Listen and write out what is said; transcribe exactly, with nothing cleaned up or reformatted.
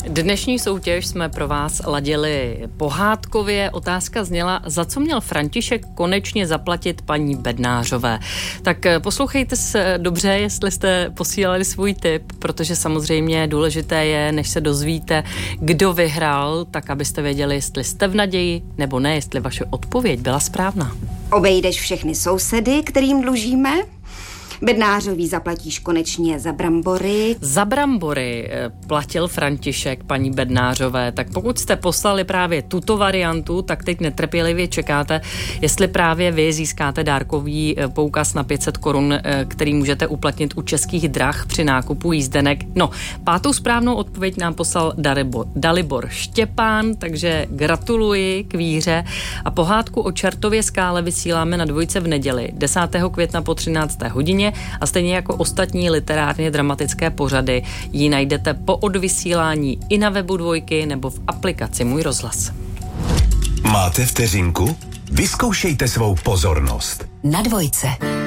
Dnešní soutěž jsme pro vás ladili pohádkově. Otázka zněla, za co měl František konečně zaplatit paní Bednářové. Tak poslouchejte se dobře, jestli jste posílali svůj tip, protože samozřejmě důležité je, než se dozvíte, kdo vyhrál, tak abyste věděli, jestli jste v naději nebo ne, jestli vaše odpověď byla správná. Obejdeš všechny sousedy, kterým dlužíme? Bednářový zaplatíš konečně za brambory. Za brambory platil František paní Bednářové, tak pokud jste poslali právě tuto variantu, tak teď netrpělivě čekáte, jestli právě vy získáte dárkový poukaz na pět set korun, který můžete uplatnit u Českých drah při nákupu jízdenek. No, pátou správnou odpověď nám poslal Dalibor, Dalibor Štěpán, takže gratuluji k výhře a pohádku o Čertově skále vysíláme na Dvojce v neděli desátého května po třinácté hodině. A stejně jako ostatní literárně dramatické pořady ji najdete po odvysílání i na webu Dvojky nebo v aplikaci Můj rozhlas. Máte vteřinku? Vyzkoušejte svou pozornost. Na Dvojce.